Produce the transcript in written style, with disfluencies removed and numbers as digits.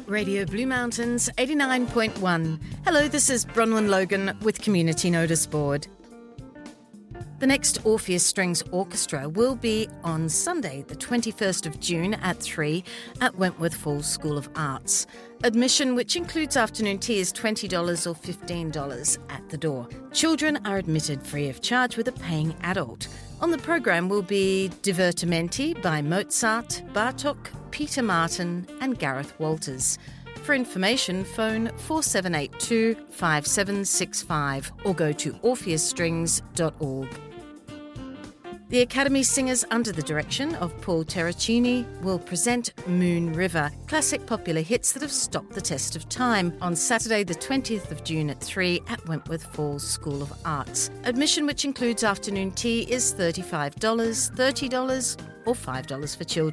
Radio Blue Mountains 89.1. Hello, this is Bronwyn Logan with Community Notice Board. The next Orpheus Strings Orchestra will be on Sunday, the 21st of June at 3 at Wentworth Falls School of Arts. Admission, which includes afternoon tea, is $20 or $15 at the door. Children are admitted free of charge with a paying adult. On the program will be Divertimenti by Mozart, Bartók, Peter Martin and Gareth Walters. For information, phone 4782 5765 or go to orpheusstrings.org. The Academy Singers, under the direction of Paul Terracini, will present Moon River, classic popular hits that have stopped the test of time, on Saturday the 20th of June at 3 at Wentworth Falls School of Arts. Admission, which includes afternoon tea, is $35, $30 or $5 for children.